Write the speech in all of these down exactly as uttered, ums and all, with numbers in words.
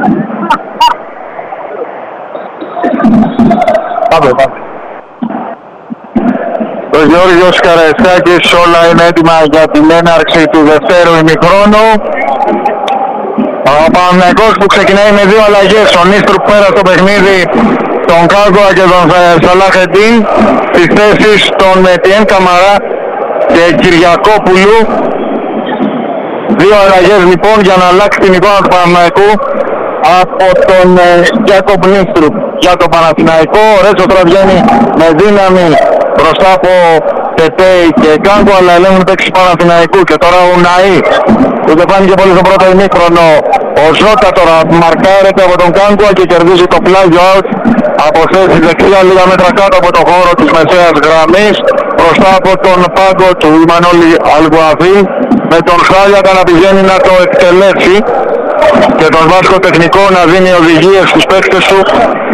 Πάμε, πάμε. Ο Γιώργος Καραϊσκάκης, όλα είναι έτοιμα για την έναρξη του δευτέρου ημιχρόνου. Ο Παναθηναϊκός που ξεκινάει με δύο αλλαγές, ο Νίστρου πέρα στο παιχνίδι, τον Κάγκοα και τον Σαλάχεντίν, στις θέσεις των Μετιέν Καμαρά και Κυριακόπουλου. Δύο αλλαγές λοιπόν για να αλλάξει την εικόνα του Παναθηναϊκού από τον Γιάκοπ Νίστρου. Για τον Παναθηναϊκό, ο Ρέτσο τώρα βγαίνει με δύναμη μπροστά από Τετέι και Κάγκο, αλλά ελέγχουν παίξεις Παναθηναϊκού. Και τώρα ο Ναΐ, που δεν φάνηκε πολύ στο πρώτο ημίχρονο, ο Ζώτα τώρα μαρκάρεται από τον Κάγκο και κερδίζει το πλάγιο out από θέση δεξιά λίγα μέτρα κάτω από το χώρο της μεσαίας γραμμής, μπροστά από τον πάγκο του Ιμανόλη Αλγουαφή, με τον Χάλιακα να πηγαίνει να το εκτελέσει και τον Βάσκο τεχνικό να δίνει οδηγίες στους παίκτες του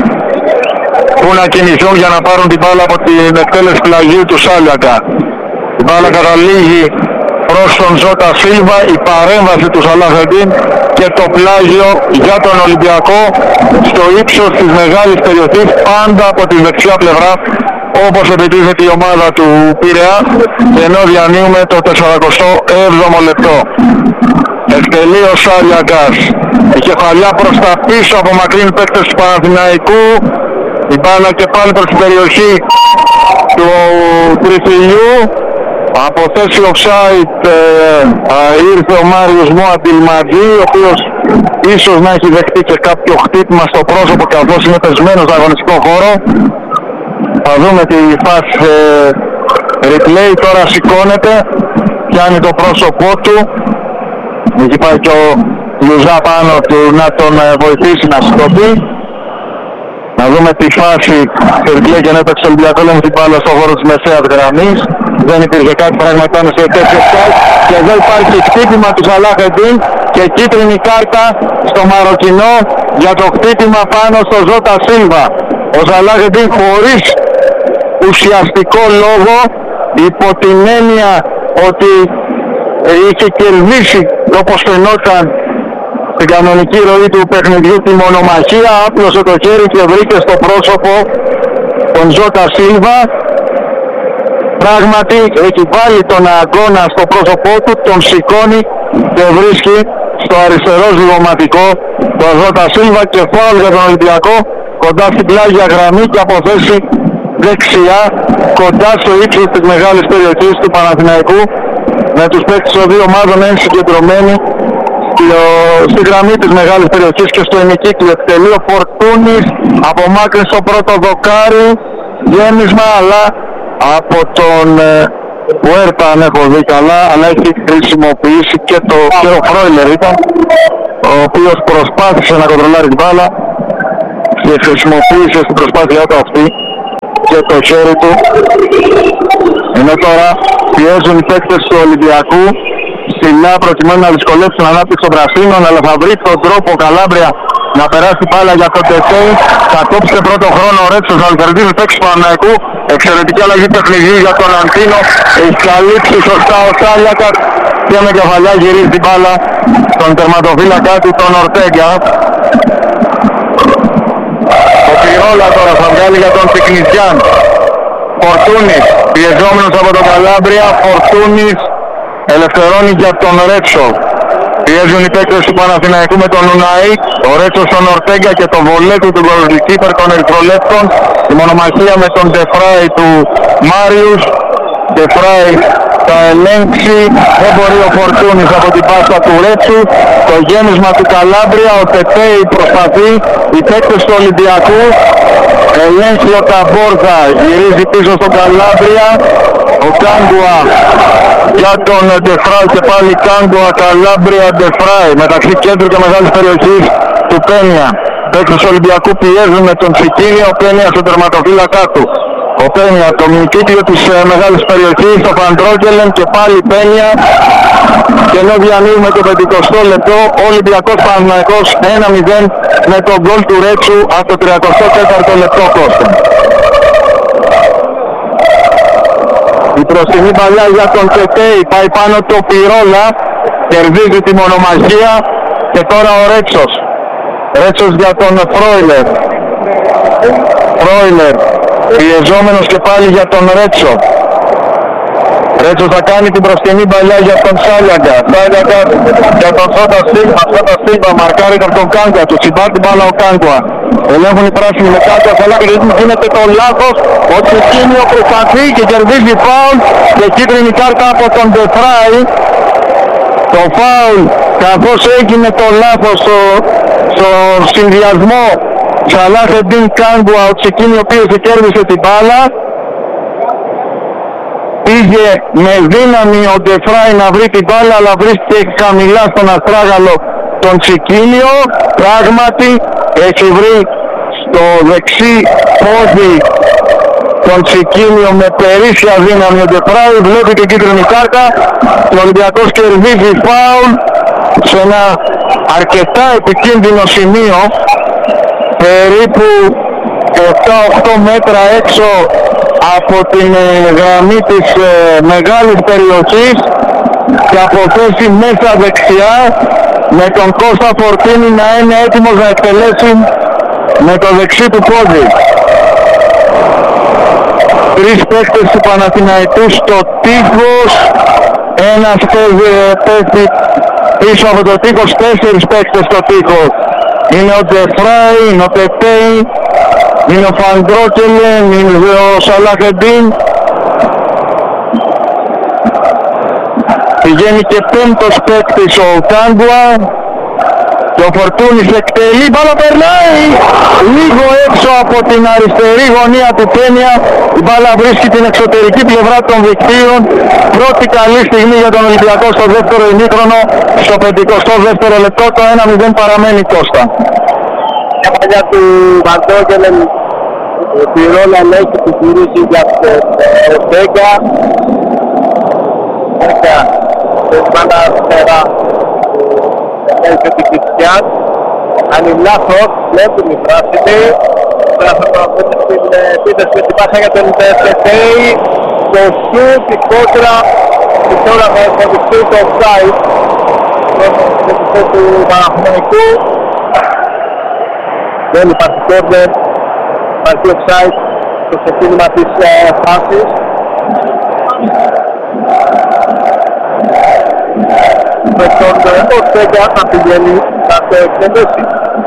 που να κινηθούν για να πάρουν την μπάλα από την εκτέλεση πλαγίου του Σάλιακα. Η μπάλα καταλήγει προς τον Ζώτα Σίλβα, η παρέμβαση του Σαλάχεντίν και το πλάγιο για τον Ολυμπιακό στο ύψος της μεγάλης περιοχής, πάντα από τη δεξιά πλευρά, όπως επιτίθεται η ομάδα του Πειραιά, ενώ διανύουμε το σαράντα έβδομο λεπτό. Εκτελεί ο Σάλιακας, η κεφαλιά προς τα πίσω, απομακρύνει παίκτες του Παναθηναϊκού. Η μπάλα και πάλι προς την περιοχή του Τριφυλιού. Από θέση offside ε, ε, ήρθε ο Μάριος Μουαντιλματζή, ο οποίος ίσως να έχει δεχτεί και κάποιο χτύπημα στο πρόσωπο καθώς είναι πεσμένος στο αγωνιστικό χώρο. Θα δούμε τη φάση ε, replay, τώρα σηκώνεται, πιάνει το πρόσωπό του. Εκεί πάει και ο Λουζά πάνω του να τον ε, βοηθήσει να σηκωθεί. Να δούμε τη φάση σε replay και να έπαιξε ο Ολυμπιακός με την μπάλα στον χώρο της μεσαίας γραμμής. Δεν υπήρχε κάτι, πράγμα ήταν σε τέτοιο σκάλ και εδώ υπάρχει χτύπημα του Σαλάχεντίν και κίτρινη κάρτα στο Μαροκινό για το χτύπημα πάνω στο Ζώτα Σίλβα. Ο Σαλάχεντίν χωρίς ουσιαστικό λόγο, υπό την έννοια ότι είχε κερδίσει όπως φαινόταν στην κανονική ροή του παιχνιδιού τη μονομαχία, άπλωσε το χέρι και βρήκε στο πρόσωπο τον Ζώτα Σίλβα. Πράγματι έχει βάλει τον αγώνα στο πρόσωπό του, τον σηκώνει και βρίσκει στο αριστερό ζυγωματικό τον Ζώτα Σίλβα και φάουλ για τον Ολυμπιακό κοντά στην πλάγια γραμμή και από θέση δεξιά κοντά στο ύψος της μεγάλης περιοχής του Παναθηναϊκού, με τους παίκτες των δύο ομάδων είναι συγκεντρωμένοι στη γραμμή της μεγάλης περιοχής και στο ημικύκλιο. Εκτελεί ο Φορτούνης, απομάκρυνση στο πρώτο δοκάρι, γέμισμα αλλά από τον Πουέρτα αν έχω δει καλά, αλλά έχει χρησιμοποιήσει και, το, και ο Φρόιλερ ήταν, ο οποίος προσπάθησε να κοντρολάρει την μπάλα και χρησιμοποίησε στην προσπάθειά του αυτή και το χέρι του. Ενώ τώρα πιέζουν οι παίκτες του Ολυμπιακού ψηλά προκειμένου να δυσκολεύσουν την ανάπτυξη των πρασίνων, αλλά θα βρει τον τρόπο ο Καλάμπρια να περάσει πάλα για το Τεσέι. Θα κόψει πρώτο χρόνο ο Ρέτσος να αλτερνατίβει παίξει του Παναθηναϊκού. Εξαιρετική αλλαγή παιχνιδιού για τον Αντίνο. Έχει καλύψει σωστά ο Σάλιακας και με κεφαλιά γυρίζει την μπάλα στον τερματοφύλακα του τον Ορτέγκα. Ο Πυρόλα τώρα θα βγάλει για τον Πικνιτζιάν. Φορτούνης πιεζόμενος από τον Καλάμπρια. Φορτούνης ελευθερώνει για τον Ρέτσο. Πιέζουν οι παίκτες του Παναθηναϊκού με τον Ουναή, ο Ρέτσος στον Ορτέγκα και τον βολέτου του γκολκίπερ των Ερυθρολέπτων. Η μονομαχία με τον Ντεφράι του Μάριους. Ντεφράι θα ελέγξει, δεν μπορεί ο Φορτούνης από την πάσα του Ρέτσου. Το γέμισμα του Καλάμπρια, ο Τετέι προσπαθεί, οι παίκτες του Ολυμπιακού. Ελέγχει ο Ταμπόρδα, γυρίζει πίσω στον Καλάμπρια. Ο Κάγκουα για τον Ντεφράι και πάλι Κάγκουα, Καλάμπρια, Ντεφράι μεταξύ κέντρου και μεγάλης περιοχής του Πένια. Παίκτες του Ολυμπιακού πιέζουν με τον Τσικίνιο, ο Πένια στο τερματοφύλακά του. Ο Πένια το μικύκλιο της ε, μεγάλης περιοχής, το Φαντρόκελεν και πάλι Πένια. Και ενώ διανύουμε το πεντηκοστό λεπτό, ο Ολυμπιακός Παναθηναϊκός ένα μηδέν με τον γκολ του Ρέτσου από το τριάντα τέταρτο λεπτό Κώστα. Η προστινή παλιά για τον Τετέι, πάει πάνω το Πυρόλα, κερδίζει τη μονομαχία και τώρα ο Ρέτσος. Ρέτσος για τον Φρόιλερ. Φρόιλερ πιεζόμενος και πάλι για τον Ρέτσο. Ρέτσος θα κάνει την μπροστινή παλιά για τον Σάλιαγκα. Σάλιαγκα για τον Σότα Σίλβα. Σότα Σίλβα μαρκάρει τον Κάγκουα. Του συμπάρει την μπάλα ο Κάγκουα. Ελέγχουν οι πράσινοι με Κάγκουα. Αλλά γίνεται το λάθος. Ο Τσικίνιο προσπαθεί και κερδίζει φάουλ. Και κίτρινη κάρτα από τον Ντεφράι. Το φάουλ καθώς έγινε το λάθος στο, στο συνδυασμό Σαλάχεντιν Κάγκουα. Ο Τσικίνιο οποίος κέρδισε την μπάλα. Πήγε με δύναμη ο Ντεφράι να βρει την μπάλα, αλλά βρίσκεται χαμηλά στον αστράγαλο τον Τσικίνιο. Πράγματι έχει βρει στο δεξί πόδι τον Τσικίνιο με περίσσια δύναμη ο Ντεφράι. Βλέπει την κίτρινη κάρτα και ο Ολυμπιακός κερδίζει φάουλ σε ένα αρκετά επικίνδυνο σημείο, περίπου επτά οκτώ μέτρα έξω από την ε, γραμμή της ε, μεγάλης περιοχής και από θέση μέσα δεξιά, με τον Κώστα Φορτίνη να είναι έτοιμος να εκτελέσει με το δεξί του πόδι. Τρεις παίκτες του Παναθηναϊκού στο τείχος, ένας παίκτη πίσω από το τείχος, τέσσερις παίκτες στο τείχος. Είναι ο Ντεφράι, είναι ο Τετέι, είναι ο Φαντρόκελεν, είναι ο Σαλάχεντιν. Πηγαίνει και πέμπτος παίκτης ο Κάγκουα και ο Φορτούνης εκτελεί, μπάλα περνάει λίγο έξω από την αριστερή γωνία του Πένια. Η μπάλα βρίσκει την εξωτερική πλευρά των δικτύων. Πρώτη καλή στιγμή για τον Ολυμπιακό στο δεύτερο ημίχρονο, στο πενηκοστό δεύτερο λεπτό. Το ένα μηδέν παραμένει, Κώστα. Η παλιά του Φαντρόκελεν τη ρόλα έχει που γυρίζει για τον Μπέγκα. Μπέγκα δεν πάντα αριστερά έχει την Κριστιαν. Αν είναι λάθος, βλέπουν οι πράσινοι. Τώρα θα το αφήνει στην επίθεση με την πάσα για τον Τετέι. Το σουτ, η κόντρα και τώρα θα εμφανιστεί το offside στο του Παναθηναϊκού. Δεν υπάρχει κόρνερ, υπάρχει offside στο ξεκίνημα της ε, φάσης. Με τον Ορτέγκα να πηγαίνει να το εκτελέσει.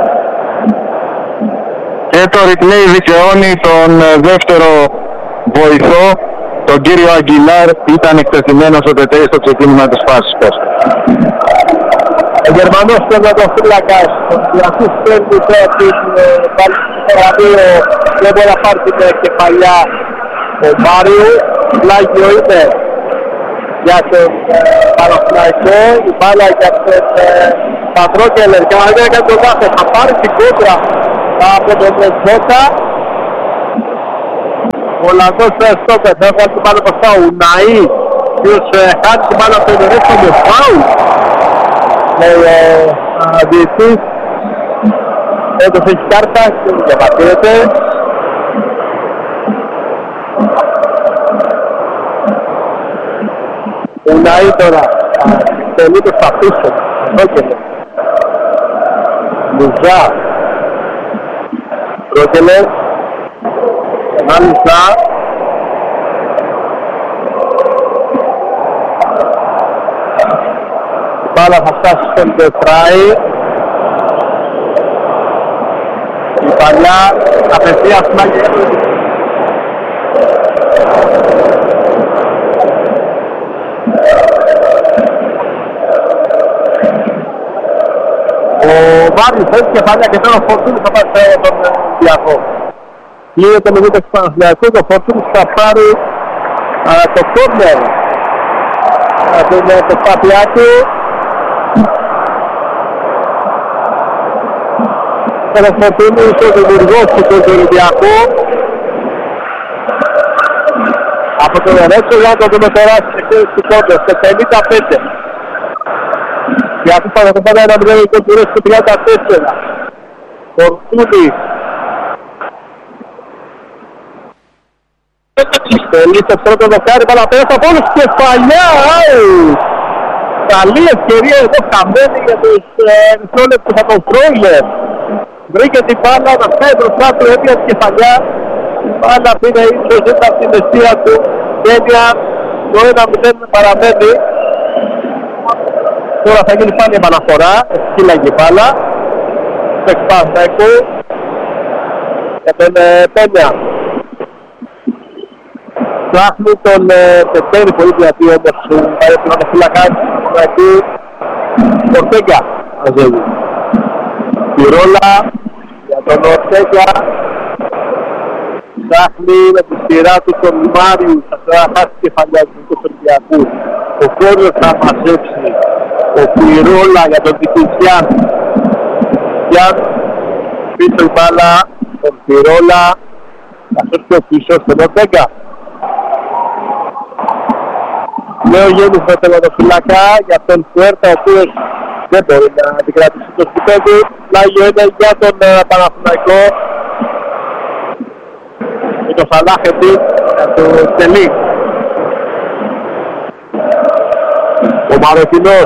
Και το replay δικαιώνει τον δεύτερο βοηθό, τον κύριο Αγγιλάρ. Ήταν εκτεθειμένος ο Τετέι στο ξεκίνημα της φάσης. Ο Γερμανός τερματοφύλακας, ο Ολυμπιακός παίρνει τώρα την παραδείο, δεν μπορεί να πάρει την κεφαλιά ο Μάριου. Πλάγιο είναι για τον Παναθηναϊκό, η μπάλα για τον Πατρόκελερ και αν δεν έκανε τον λάθος θα πάρει την κόντρα από τον Ζώτα. Ο Ολλανδός στόπερ θα έβγαλε την μπάλα μπροστά, ο Ουναή, ο οποίος χάνει την μπάλα από τον Ρέτσο με φάουλ. Ο διετής έντος έχει κάρτα και διαμαρτύρεται. Ο Ουναή τώρα τελείται στα πίσω. Ρόκελε Λουζά Ρόκελε ένα Λουζά μπάλα θα φτάσει στον Ντεφράι. Η παλιά απευθείας μάγια. Ο Μάριος έχει κεφαλιά και τώρα ο Φορτούνης θα πάει στον Ολυμπιακό. Λύγεται με δίκτυα του Παναθηναϊκού και ο Φορτούνης θα πάρει το κόρνερ. Από την προσπάθειά του. Ο Φορτούνης ο δημιουργός του Ολυμπιακού. Από τον Ρέτσο για να το δούμε τώρα στις κόρνερ, στο πενήντα πέντε. Για αυτό θα το πάντα ένα μηδέν και του Ρέτσο τριάντα τέσσερα. Φορτούνης. Τελεί στο πρώτο δοκάρι, μπάλα πέρασε από όλους κεφαλιά. Καλή ευκαιρία εδώ χαμένη για τους δευτερόλεπτους από τον Φρόιλερ. βρήκε την μπάλα να φτάει μπροστά του, έπιασε την κεφαλιά. Η μπάλα πήρε ίσως, ήταν στην αιστεία του. Κένια, το ένα μηδέν παραμένει. Τώρα θα γίνει πάλι επαναφορά, σκύλαγε η μπάλα. Εξπάστα για τον Πένια. Ψάχνει τον Πετέρη πολύ δυνατή όμως του Παναθηναϊκού εκεί. Ορτέγκα μαζεύει. Η ρόλα για τον Ορτέγκα. Ψάχνει με τη σειρά του τον Μάριου. Θα τώρα χάσει κεφαλιά του Ολυμπιακού. Ο Κόριος θα μαζέψει. Ο Πυρόλα για τον Τικητιάν. Τικητιάν πίσω η μπάλα. Τον Πυρόλα. Θα σώσει πιο πίσω στον Ορτέγκα. Λέω γέννης με τερματοφυλακά για τον Φουέρτα, ο οποίος δεν μπορεί να αντικρατήσει το σκηπέδι. Πλάγιο είναι για τον Παναθηναϊκό. Και το Σαλάχετη για το Τελή. Ο Μαροκινός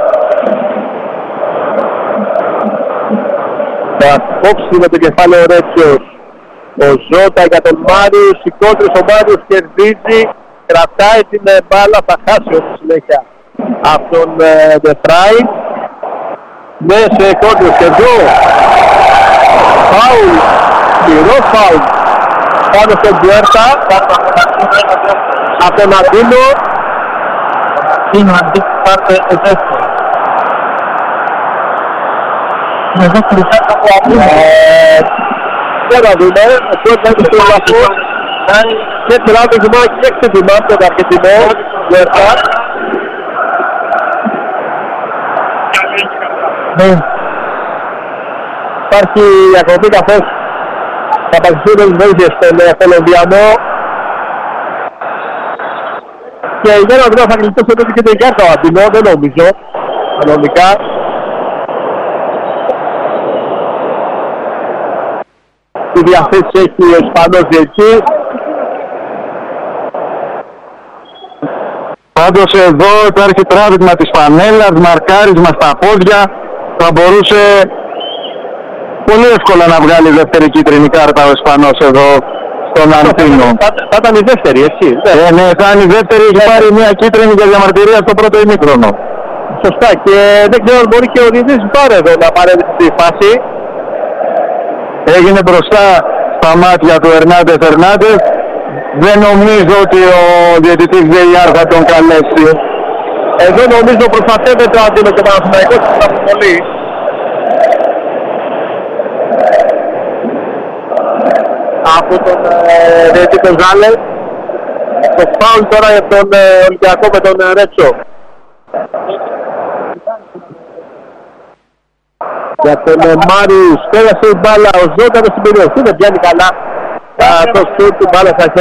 θα κόψει με το κεφάλαιο ο Ρέτσιος. Ο Ζώτα για τον Μάριο, σηκώτριος ο Μάριος κερδίζει. Κρατάει την μπάλα, θα χάσει όμως συνέχεια από τον Δεφράι. Ναι, σε κόντρος και εδώ. Φάουλ, πυρός φάουλ. Πάνω στον Μπιέρτα, από τον Αντίνο. Είναι ο Αντίνο, πάρτε δεύτερο. Με δεύτερη κάρτα από Αντίνο. Δεν θα δούμε, αυτό θα είναι στο βαθμό. Και τώρα το ζυμάκι και ξεδιμάται τον Αρκετινό, Μπιέρτα. Υπάρχει ακόμη καθώς θα παγισούν τις βοήθειες στον Κολομβιανό. Και για να δούμε θα κλειτώσει εδώ και την κάρτα ο Αντινό, δεν νομίζω, κανονικά. Τη διαθέση έχει ο Ισπανός διετής. Πάντως εδώ υπάρχει τράβηγμα της φανέλας, μαρκάρισμα στα πόδια. Θα μπορούσε πολύ εύκολα να βγάλει δεύτερη κίτρινη κάρτα ο Ισπανός εδώ στον Αντίνο. Θα, θα ήταν η δεύτερη, έτσι. Ε, ναι, θα είναι η δεύτερη, έχει πάρει μια κίτρινη για διαμαρτυρία στο πρώτο ημίχρονο. Σωστά, και δεν ξέρω αν μπορεί και ο διαιτητής πάρε εδώ να παρέμβει στη φάση. Έγινε μπροστά στα μάτια του Ερνάντες Ερνάντες. Δεν νομίζω ότι ο διαιτητής βι αρ θα τον καλέσει. Εδώ νομίζω προστατεύεται ο Αντίνο και ο Παναθηναϊκός στην αποβολή. Από τον ε, διαιτητή Ζάλε. Το φάουλ τώρα για τον ε, Ολυμπιακό με τον ε, Ρέτσο. Για τον ε, Μάριους, πέρασε η μπάλα, ο Ζώτανος στην περιοχή, δεν πιάνει καλά. Το σουτ του μπάλα στα χέρια.